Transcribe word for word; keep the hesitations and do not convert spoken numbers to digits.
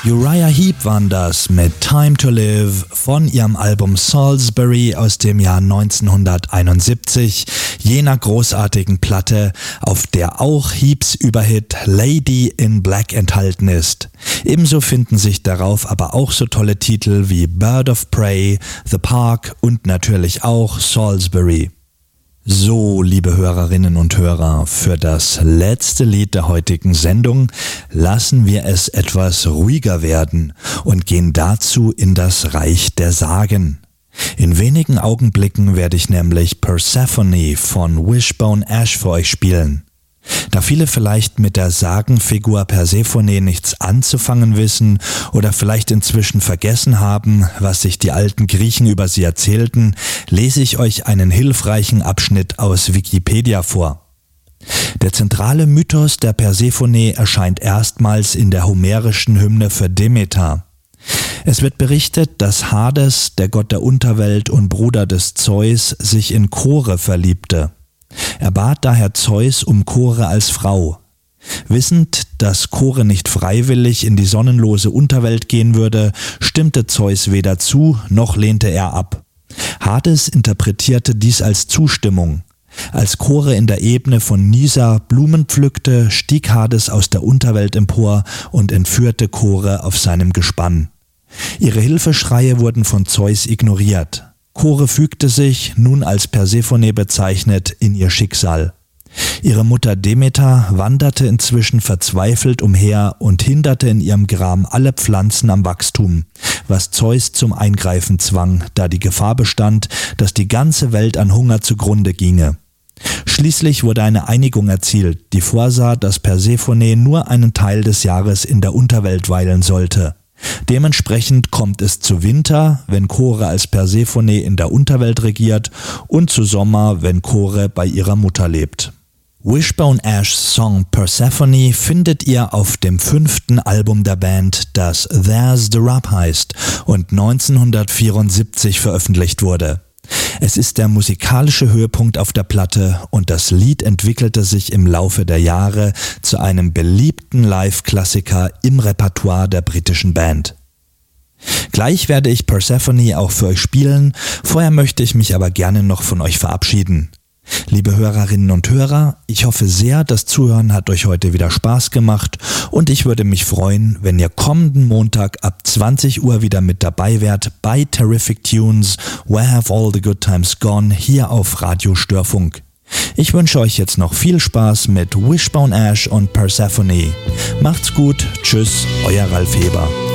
Uriah Heep waren das mit Time to Live von ihrem Album Salisbury aus dem Jahr neunzehnhunderteinundsiebzig, jener großartigen Platte, auf der auch Heeps Überhit Lady in Black enthalten ist. Ebenso finden sich darauf aber auch so tolle Titel wie Bird of Prey, The Park und natürlich auch Salisbury. So, liebe Hörerinnen und Hörer, für das letzte Lied der heutigen Sendung lassen wir es etwas ruhiger werden und gehen dazu in das Reich der Sagen. In wenigen Augenblicken werde ich nämlich Persephone von Wishbone Ash für euch spielen. Da viele vielleicht mit der Sagenfigur Persephone nichts anzufangen wissen oder vielleicht inzwischen vergessen haben, was sich die alten Griechen über sie erzählten, lese ich euch einen hilfreichen Abschnitt aus Wikipedia vor. Der zentrale Mythos der Persephone erscheint erstmals in der homerischen Hymne für Demeter. Es wird berichtet, dass Hades, der Gott der Unterwelt und Bruder des Zeus, sich in Chore verliebte. Er bat daher Zeus um Chore als Frau. Wissend, dass Chore nicht freiwillig in die sonnenlose Unterwelt gehen würde, stimmte Zeus weder zu, noch lehnte er ab. Hades interpretierte dies als Zustimmung. Als Chore in der Ebene von Nysa Blumen pflückte, stieg Hades aus der Unterwelt empor und entführte Chore auf seinem Gespann. Ihre Hilfeschreie wurden von Zeus ignoriert. Chore fügte sich, nun als Persephone bezeichnet, in ihr Schicksal. Ihre Mutter Demeter wanderte inzwischen verzweifelt umher und hinderte in ihrem Gram alle Pflanzen am Wachstum, was Zeus zum Eingreifen zwang, da die Gefahr bestand, dass die ganze Welt an Hunger zugrunde ginge. Schließlich wurde eine Einigung erzielt, die vorsah, dass Persephone nur einen Teil des Jahres in der Unterwelt weilen sollte. Dementsprechend kommt es zu Winter, wenn Chore als Persephone in der Unterwelt regiert, und zu Sommer, wenn Chore bei ihrer Mutter lebt. Wishbone Ash's Song Persephone findet ihr auf dem fünften Album der Band, das There's the Rub heißt und neunzehnhundertvierundsiebzig veröffentlicht wurde. Es ist der musikalische Höhepunkt auf der Platte und das Lied entwickelte sich im Laufe der Jahre zu einem beliebten Live-Klassiker im Repertoire der britischen Band. Gleich werde ich Persephone auch für euch spielen, vorher möchte ich mich aber gerne noch von euch verabschieden. Liebe Hörerinnen und Hörer, ich hoffe sehr, das Zuhören hat euch heute wieder Spaß gemacht und ich würde mich freuen, wenn ihr kommenden Montag ab zwanzig Uhr wieder mit dabei wärt bei Terrific Tunes, Where Have All the Good Times Gone, hier auf Radio Störfunk. Ich wünsche euch jetzt noch viel Spaß mit Wishbone Ash und Persephone. Macht's gut, tschüss, euer Ralf Heber.